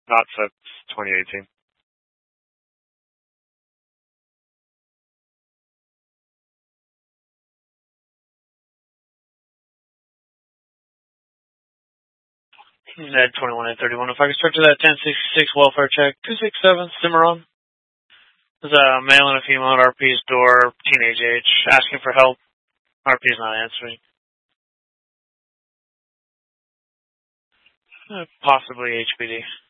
Not since 2018. Ed 21 and 31. If I could start to that 1066 welfare check, 267 Cimarron. There's a male and a female at RP's door, teenage age, asking for help. RP's not answering. Possibly HPD.